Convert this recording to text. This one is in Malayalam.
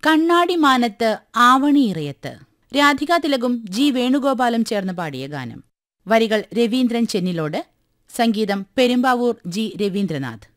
കണ്ണാടി മാനത്ത് ആവണിയിറയത്ത് രാധികാ തിലകും ജി വേണുഗോപാലും ചേർന്ന് പാടിയ ഗാനം. വരികൾ രവീന്ദ്രൻ ചെന്നിലോട്, സംഗീതം പെരുമ്പാവൂർ ജി രവീന്ദ്രനാഥ്.